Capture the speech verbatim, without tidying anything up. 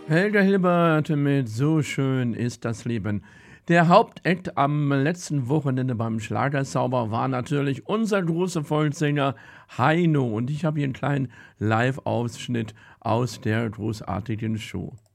Helga Hilbert mit So schön ist das Leben. Der Hauptakt am letzten Wochenende beim Schlagersauber war natürlich unser großer Volkssänger Heino. Und ich habe hier einen kleinen Live-Ausschnitt aus der großartigen Show.